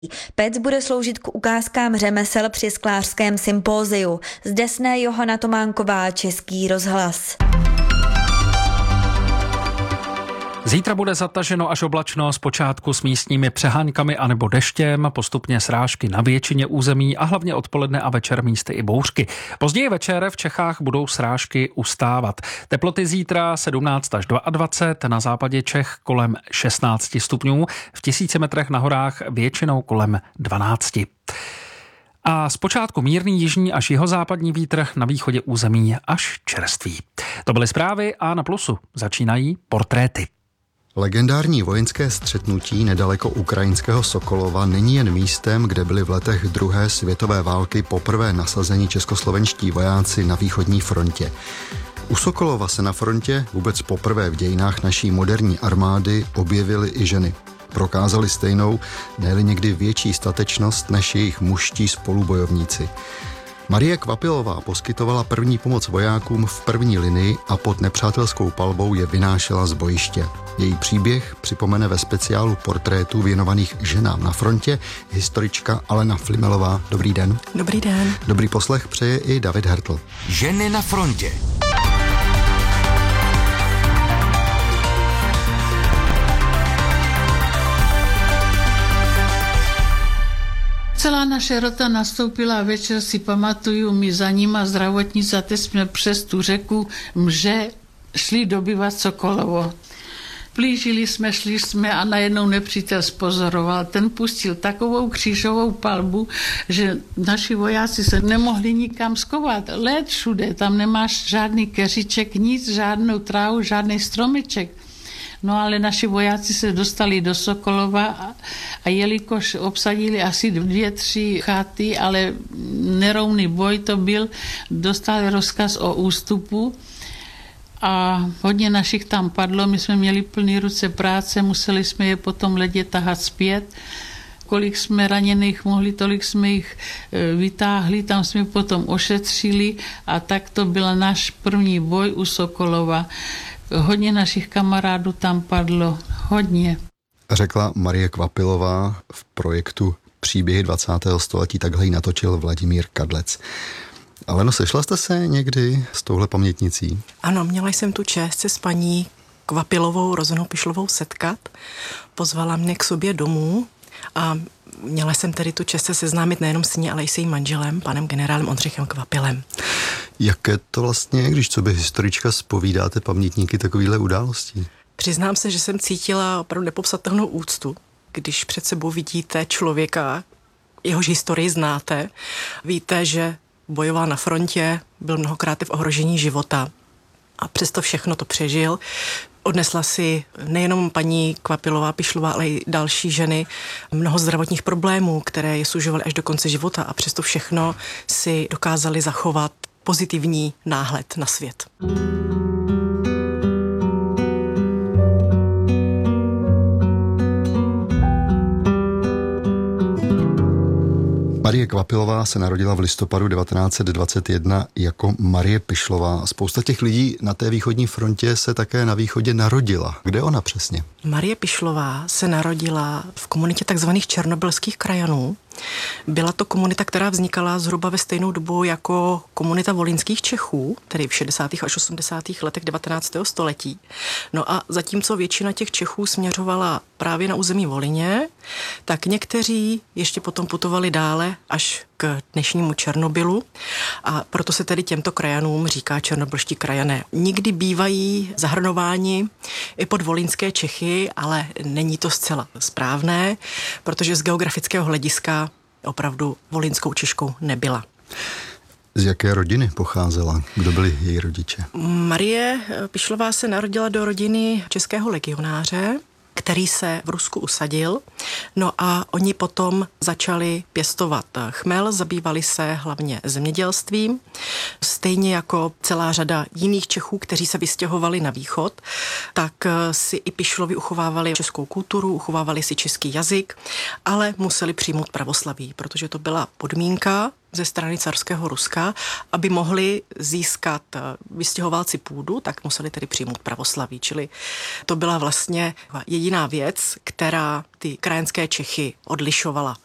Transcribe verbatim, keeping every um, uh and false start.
Pec bude sloužit k ukázkám řemesel při sklářském sympóziu. Z Desné Johana Tománková, Český rozhlas. Zítra bude zataženo až oblačno, zpočátku s místními přeháňkami anebo deštěm, postupně srážky na většině území a hlavně odpoledne a večer místy i bouřky. Později večer v Čechách budou srážky ustávat. Teploty zítra sedmnáct až dvacet dva, na západě Čech kolem šestnáct stupňů, v tisíci metrech na horách většinou kolem dvanáct. A zpočátku mírný jižní až jihozápadní vítr, na východě území až čerstvý. To byly zprávy a na Plusu začínají portréty. Legendární vojenské střetnutí nedaleko ukrajinského Sokolova není jen místem, kde byli v letech druhé světové války poprvé nasazeni českoslovenští vojáci na východní frontě. U Sokolova se na frontě vůbec poprvé v dějinách naší moderní armády objevily i ženy. Prokázali stejnou, ne-li někdy větší statečnost než jejich mužští spolubojovníci. Marie Kvapilová poskytovala první pomoc vojákům v první linii a pod nepřátelskou palbou je vynášela z bojiště. Její příběh připomene ve speciálu portrétů věnovaných ženám na frontě historička Alena Flimelová. Dobrý den. Dobrý den. Dobrý poslech přeje i David Hertl. Ženy na frontě. Celá naše rota nastoupila večer, si pamatuju, my za nima zdravotníci, a teď jsme přes tu řeku Mže šli dobývat Sokolovo. Plížili jsme, šli jsme a najednou nepřítel spozoroval. Ten pustil takovou křížovou palbu, že naši vojáci se nemohli nikam skovat. Led všude, tam nemáš žádný keříček, nic, žádnou trávu, žádný stromeček. No ale naši vojáci se dostali do Sokolova a, a jelikož obsadili asi dvě, tři chaty, ale nerovný boj to byl, dostali rozkaz o ústupu a hodně našich tam padlo, my jsme měli plný ruce práce, museli jsme je potom ledě tahat zpět. Kolik jsme raněných mohli, tolik jsme jich vytáhli, tam jsme potom ošetřili a tak to byl náš první boj u Sokolova. Hodně našich kamarádů tam padlo, hodně. Řekla Marie Kvapilová v projektu Příběhy dvacátého století, takhle ji natočil Vladimír Kadlec. Ale no, sešla jste se někdy s touhle pamětnicí? Ano, měla jsem tu čest se s paní Kvapilovou, Rozenou Pišlovou setkat. Pozvala mě k sobě domů a měla jsem tedy tu čest se seznámit nejenom s ní, ale i s jejím manželem, panem generálem Ondřejchem Kvapilem. Jaké to vlastně je, když co by historička zpovídáte pamětníky takovýhle událostí? Přiznám se, že jsem cítila opravdu nepopsatelnou úctu, když před sebou vidíte člověka, jehož historii znáte, víte, že bojoval na frontě, byl mnohokrát v ohrožení života a přesto všechno to přežil. Odnesla si nejenom paní Kvapilová Pišlová, ale i další ženy mnoho zdravotních problémů, které je sužovaly až do konce života a přesto všechno si dokázali zachovat pozitivní náhled na svět. Marie Kvapilová se narodila v listopadu devatenáct set dvacet jedna jako Marie Pišlová. Spousta těch lidí na té východní frontě se také na východě narodila. Kde ona přesně? Marie Pišlová se narodila v komunitě takzvaných černobylských krajanů. Byla to komunita, která vznikala zhruba ve stejnou dobu jako komunita volyňských Čechů, tedy v šedesátých až osmdesátých letech devatenáctého století. No a zatímco většina těch Čechů směřovala právě na území Volyně, tak někteří ještě potom putovali dále až k dnešnímu Černobylu a proto se tedy těmto krajanům říká černobylští krajané. Nikdy bývají zahrnováni i pod volyňské Čechy, ale není to zcela správné, protože z geografického hlediska opravdu volyňskou Češkou nebyla. Z jaké rodiny pocházela? Kdo byli její rodiče? Marie Pišlová se narodila do rodiny českého legionáře, který se v Rusku usadil. No a oni potom začali pěstovat chmel, zabývali se hlavně zemědělstvím, stejně jako celá řada jiných Čechů, kteří se vystěhovali na východ, tak si i Pišlovi uchovávali českou kulturu, uchovávali si český jazyk, ale museli přijmout pravoslaví, protože to byla podmínka ze strany carského Ruska, aby mohli získat vystěhovalci půdu, tak museli tedy přijmout pravoslaví. Čili to byla vlastně jediná věc, která ty krajanské Čechy odlišovala